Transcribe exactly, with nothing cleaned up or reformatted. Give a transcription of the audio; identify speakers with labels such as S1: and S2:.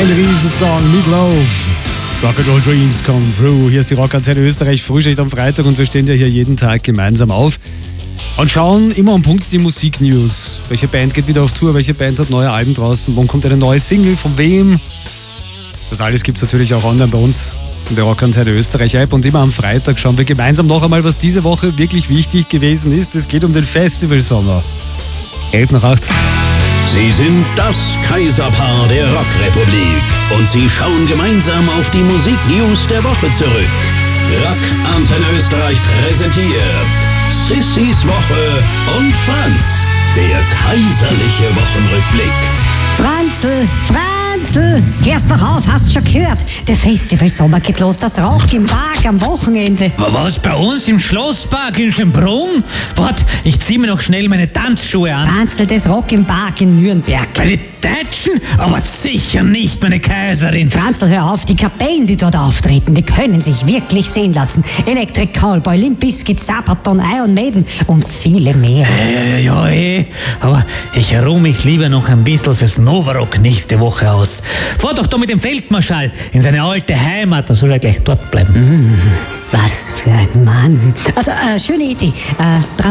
S1: Ein Riesensong, Meatloaf. Rock'n'Roll Dreams come through. Hier ist die Rockantenne Österreich, Frühschicht am Freitag und wir stehen ja hier jeden Tag gemeinsam auf und schauen immer am Punkt die Musiknews. Welche Band geht wieder auf Tour, welche Band hat neue Alben draußen, wann kommt eine neue Single, von wem? Das alles gibt es natürlich auch online bei uns in der Rockantenne Österreich App und immer am Freitag schauen wir gemeinsam noch einmal, was diese Woche wirklich wichtig gewesen ist. Es geht um den Festivalsommer. elf nach acht.
S2: Sie sind das Kaiserpaar der Rockrepublik und Sie schauen gemeinsam auf die Musiknews der Woche zurück. Rockantenne Österreich präsentiert Sissys Woche und Franz, der kaiserliche Wochenrückblick.
S3: Franzl, Franzl, hörst doch auf, hast schon gehört. Der Festivalsommer geht los, das Rock im Park am Wochenende.
S4: Was, bei uns im Schlosspark in Schönbrunn? Wart, ich zieh mir noch schnell meine Tanzschuhe an.
S3: Franzl, das Rock im Park in Nürnberg.
S4: Bei den Deutschen? Aber sicher nicht, meine Kaiserin.
S3: Franzl, hör auf, die Kapellen, die dort auftreten, die können sich wirklich sehen lassen. Electric Callboy, Limp Bizkit, Sabaton, Iron Maiden und viele mehr.
S4: Ja, ja, ja, eh. Aber ich ruhe mich lieber noch ein bisschen fürs Novarock nächste Woche aus. Fahr doch da mit dem Feldmarschall in seine alte Heimat, da soll er gleich dort bleiben.
S3: Mm, was für ein Mann. Also, äh, schöne Idee. Äh,